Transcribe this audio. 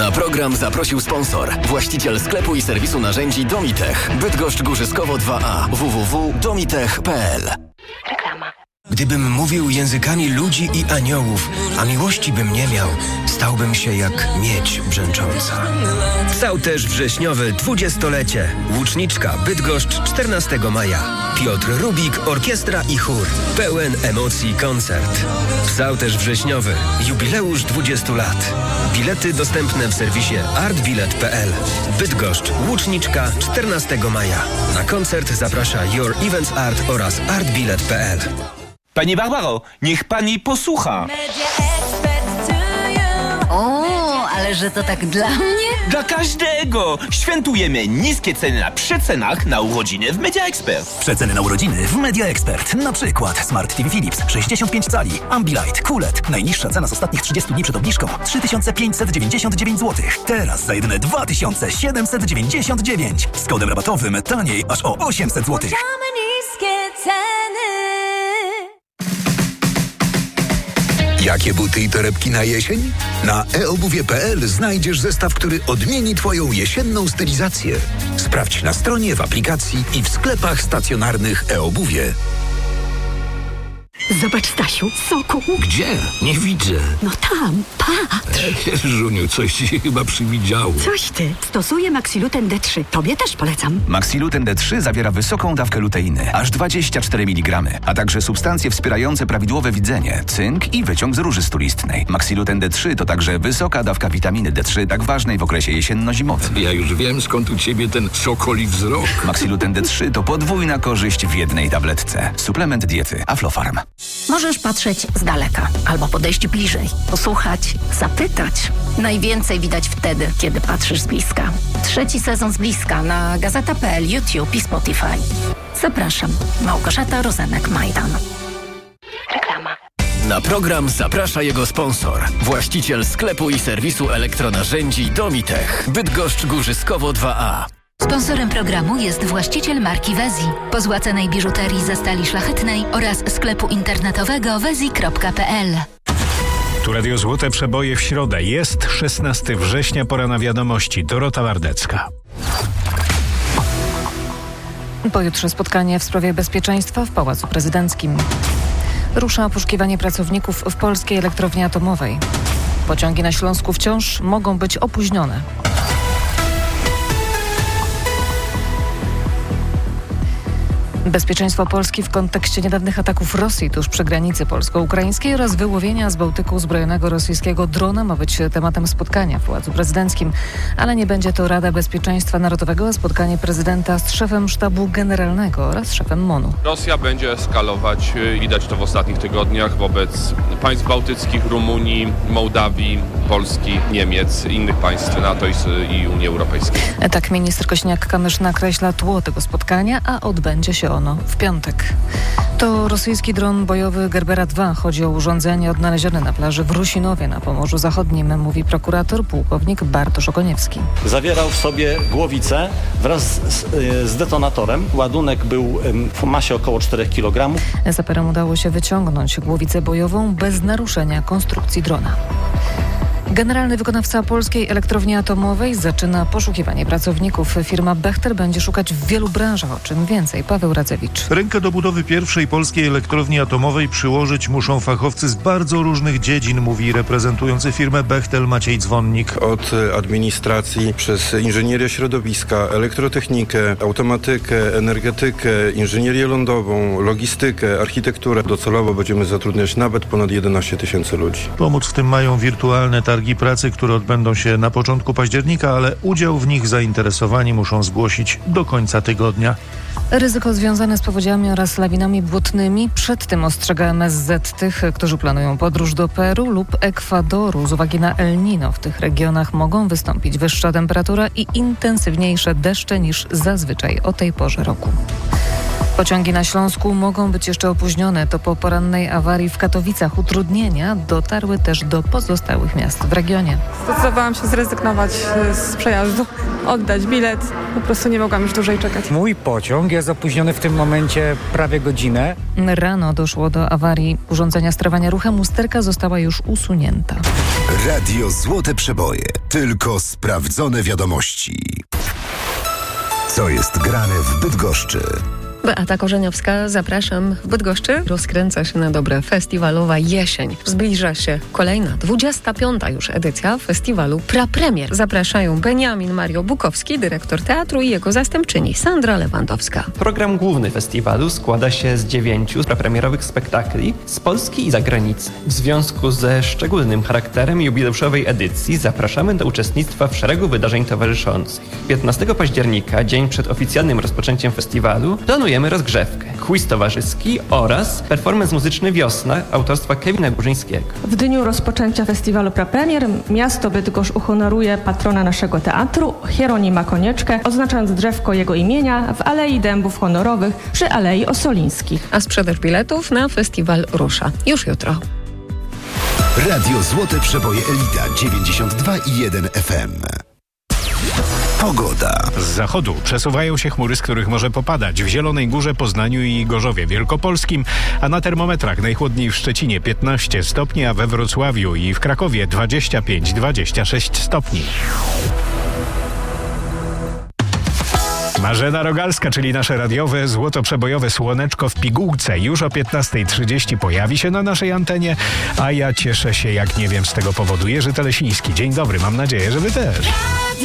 Na program zaprosił sponsor, właściciel sklepu i serwisu narzędzi Domitech. Bydgoszcz Górzyskowo 2A. www.domitech.pl. Reklama. Gdybym mówił językami ludzi i aniołów, a miłości bym nie miał, stałbym się jak miedź brzęcząca. Stał też wrześniowe 20-lecie. Łuczniczka Bydgoszcz 14 maja. Piotr Rubik, orkiestra i chór. Pełen emocji koncert. Stał też wrześniowy. Jubileusz 20 lat. Bilety dostępne w serwisie artbilet.pl. Bydgoszcz, Łuczniczka 14 maja. Na koncert zaprasza Your Events Art oraz artbilet.pl. Pani Barbaro, niech pani posłucha. O, ale że to tak dla mnie? Dla każdego! Świętujemy niskie ceny na przecenach na urodziny w Media Expert. Przeceny na urodziny w Media Expert. Na przykład Smart TV Philips 65 cali, Ambilight, QLED. Najniższa cena z ostatnich 30 dni przed obniżką 3599 zł. Teraz za jedyne 2799. Z kodem rabatowym taniej aż o 800 zł. Jakie buty i torebki na jesień? Na eobuwie.pl znajdziesz zestaw, który odmieni Twoją jesienną stylizację. Sprawdź na stronie, w aplikacji i w sklepach stacjonarnych eobuwie. Zobacz, Stasiu, soku. Gdzie? Nie widzę. No tam, patrz. Żuniu, coś ci się chyba przywidziało. Coś ty. Stosuję Maxiluten D3. Tobie też polecam. Maxiluten D3 zawiera wysoką dawkę luteiny, aż 24 mg, a także substancje wspierające prawidłowe widzenie, cynk i wyciąg z róży stulistnej. Maxiluten D3 to także wysoka dawka witaminy D3, tak ważnej w okresie jesienno-zimowym. Ja już wiem, skąd u ciebie ten sokoli wzrok. Maxiluten D3 to podwójna korzyść w jednej tabletce. Suplement diety Aflofarm. Możesz patrzeć z daleka albo podejść bliżej, posłuchać, zapytać. Najwięcej widać wtedy, kiedy patrzysz z bliska. 3. sezon z bliska na Gazeta.pl, YouTube i Spotify. Zapraszam. Małgorzata Rozenek-Majdan. Reklama. Na program zaprasza jego sponsor, właściciel sklepu i serwisu elektronarzędzi Domitech. Bydgoszcz Górzyskowo 2A. Sponsorem programu jest właściciel marki Wezi, pozłacanej biżuterii ze stali szlachetnej oraz sklepu internetowego wezi.pl. Tu Radio Złote Przeboje w środę. Jest 16 września, pora na wiadomości. Dorota Wardecka. Pojutrze spotkanie w sprawie bezpieczeństwa w Pałacu Prezydenckim. Rusza poszukiwanie pracowników w polskiej elektrowni atomowej. Pociągi na Śląsku wciąż mogą być opóźnione. Bezpieczeństwo Polski w kontekście niedawnych ataków Rosji tuż przy granicy polsko-ukraińskiej oraz wyłowienia z Bałtyku uzbrojonego rosyjskiego drona ma być tematem spotkania w Pałacu Prezydenckim. Ale nie będzie to Rada Bezpieczeństwa Narodowego, a spotkanie prezydenta z szefem Sztabu Generalnego oraz szefem MON-u. Rosja będzie eskalować, widać to w ostatnich tygodniach, wobec państw bałtyckich, Rumunii, Mołdawii, Polski, Niemiec, innych państw NATO i Unii Europejskiej. Tak minister Kośniak-Kamysz nakreśla tło tego spotkania, a odbędzie się ono w piątek. To rosyjski dron bojowy Gerbera 2. Chodzi o urządzenie odnalezione na plaży w Rusinowie na Pomorzu Zachodnim, mówi prokurator pułkownik Bartosz Okoniewski. Zawierał w sobie głowicę wraz z detonatorem. Ładunek był w masie około 4 kg. Saperom udało się wyciągnąć głowicę bojową bez naruszenia konstrukcji drona. Generalny wykonawca polskiej elektrowni atomowej zaczyna poszukiwanie pracowników. Firma Bechtel będzie szukać w wielu branżach, o czym więcej Paweł Radzewicz. Rękę do budowy pierwszej polskiej elektrowni atomowej przyłożyć muszą fachowcy z bardzo różnych dziedzin, mówi reprezentujący firmę Bechtel Maciej Dzwonnik. Od administracji, przez inżynierię środowiska, elektrotechnikę, automatykę, energetykę, inżynierię lądową, logistykę, architekturę. Docelowo będziemy zatrudniać nawet ponad 11 000 ludzi. Pomóc w tym mają wirtualne targi pracy, które odbędą się na początku października, ale udział w nich zainteresowani muszą zgłosić do końca tygodnia. Ryzyko związane z powodziami oraz lawinami błotnymi. Przed tym ostrzega MSZ tych, którzy planują podróż do Peru lub Ekwadoru. Z uwagi na El Niño w tych regionach mogą wystąpić wyższa temperatura i intensywniejsze deszcze niż zazwyczaj o tej porze roku. Pociągi na Śląsku mogą być jeszcze opóźnione. To po porannej awarii w Katowicach. Utrudnienia dotarły też do pozostałych miast w regionie. Zdecydowałam się zrezygnować z przejazdu, oddać bilet. Po prostu nie mogłam już dłużej czekać. Mój pociąg jest opóźniony w tym momencie prawie godzinę. Rano doszło do awarii urządzenia sterowania ruchem. Usterka została już usunięta. Radio Złote Przeboje. Tylko sprawdzone wiadomości. Co jest grane w Bydgoszczy? Beata Korzeniowska, zapraszam. W Bydgoszczy rozkręca się na dobre festiwalowa jesień. Zbliża się kolejna, 25. już edycja festiwalu Prapremier. Zapraszają Beniamin Mario Bukowski, dyrektor teatru, i jego zastępczyni Sandra Lewandowska. Program główny festiwalu składa się z 9 prapremierowych spektakli z Polski i zagranicy. W związku ze szczególnym charakterem jubileuszowej edycji zapraszamy do uczestnictwa w szeregu wydarzeń towarzyszących. 15 października, dzień przed oficjalnym rozpoczęciem festiwalu, planujemy rozgrzewkę, quiz towarzyski oraz performance muzyczny Wiosna autorstwa Kevina Górzyńskiego. W dniu rozpoczęcia festiwalu Prapremier miasto Bydgoszcz uhonoruje patrona naszego teatru, Hieronima Konieczkę, oznaczając drzewko jego imienia w Alei Dębów Honorowych przy Alei Osolińskich. A sprzedaż biletów na festiwal rusza już jutro. Radio Złote Przeboje Elita 92,1 FM. Pogoda. Z zachodu przesuwają się chmury, z których może popadać. W Zielonej Górze, Poznaniu i Gorzowie Wielkopolskim, a na termometrach najchłodniej w Szczecinie 15 stopni, a we Wrocławiu i w Krakowie 25-26 stopni. Marzena Rogalska, czyli nasze radiowe, złotoprzebojowe słoneczko w pigułce, już o 15:30 pojawi się na naszej antenie, a ja cieszę się jak nie wiem z tego powodu. Jerzy Telesiński, dzień dobry, mam nadzieję, że wy też.